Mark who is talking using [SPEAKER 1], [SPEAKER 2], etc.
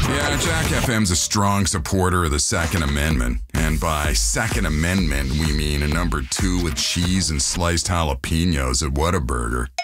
[SPEAKER 1] Yeah, Jack FM's a strong supporter of the Second Amendment. And by Second Amendment, we mean a number 2 with cheese and sliced jalapenos at Whataburger.